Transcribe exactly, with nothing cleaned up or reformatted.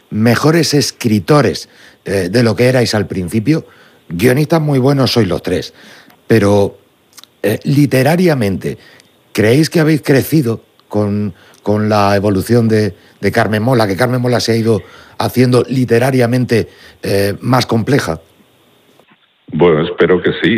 mejores escritores eh, de lo que erais al principio. Guionistas muy buenos sois los tres, pero eh, literariamente, ¿creéis que habéis crecido con, con la evolución de, de Carmen Mola, que Carmen Mola se ha ido haciendo literariamente eh, más compleja? Bueno, espero que sí.